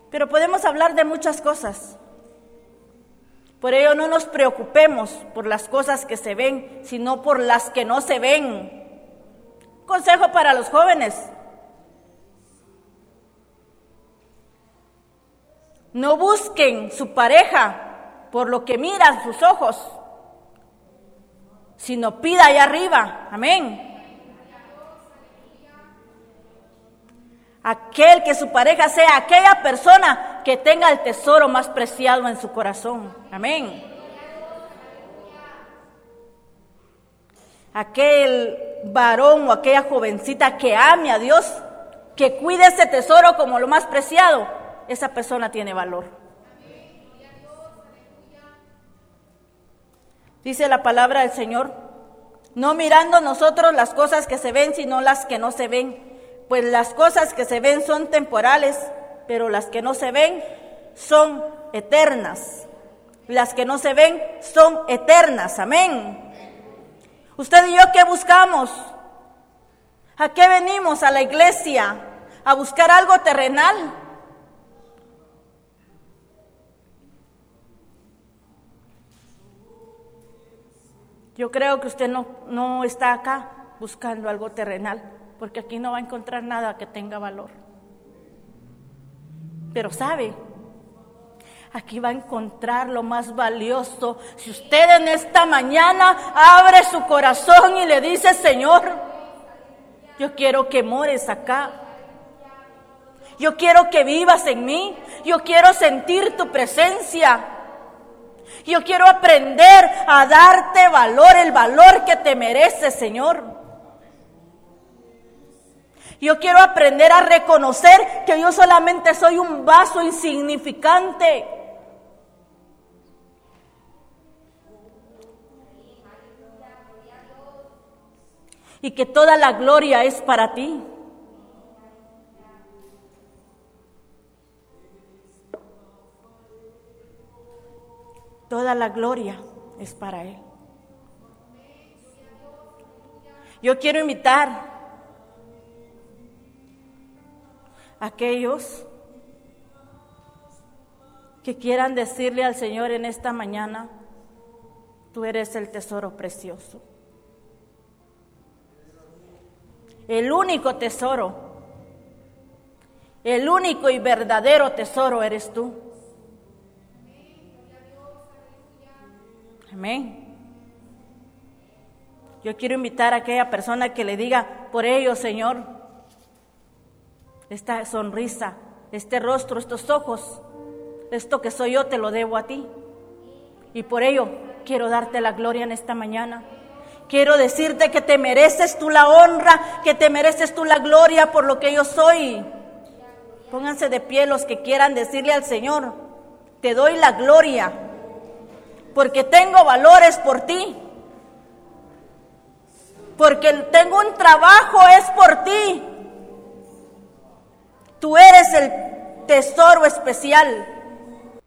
Pero podemos hablar de muchas cosas. Por ello no nos preocupemos por las cosas que se ven, sino por las que no se ven. Consejo para los jóvenes. No busquen su pareja por lo que miran sus ojos, sino pida allá arriba. Amén. Aquel que su pareja sea aquella persona que tenga el tesoro más preciado en su corazón. Amén. Aquel varón o aquella jovencita que ame a Dios, que cuide ese tesoro como lo más preciado, esa persona tiene valor. Dice la palabra del Señor, no mirando nosotros las cosas que se ven, sino las que no se ven. Pues las cosas que se ven son temporales, pero las que no se ven son eternas. Las que no se ven son eternas. Amén. Usted y yo, ¿qué buscamos? ¿A qué venimos a la iglesia? ¿A buscar algo terrenal? Yo creo que usted no está acá buscando algo terrenal, porque aquí no va a encontrar nada que tenga valor. Pero ¿sabe? Aquí va a encontrar lo más valioso. Si usted en esta mañana abre su corazón y le dice, Señor, yo quiero que mores acá. Yo quiero que vivas en mí. Yo quiero sentir tu presencia. Yo quiero aprender a darte valor, el valor que te mereces, Señor. Yo quiero aprender a reconocer que yo solamente soy un vaso insignificante. Y que toda la gloria es para ti. Toda la gloria es para Él. Yo quiero invitar a aquellos que quieran decirle al Señor en esta mañana, tú eres el tesoro precioso. El único tesoro, el único y verdadero tesoro eres tú. Amén. Yo quiero invitar a aquella persona que le diga, por ello, Señor, esta sonrisa, este rostro, estos ojos, esto que soy yo te lo debo a ti. Y por ello quiero darte la gloria en esta mañana. Quiero decirte que te mereces tú la honra, que te mereces tú la gloria por lo que yo soy. Pónganse de pie los que quieran decirle al Señor, te doy la gloria, porque tengo valores por ti. Porque tengo un trabajo, es por ti. Tú eres el tesoro especial.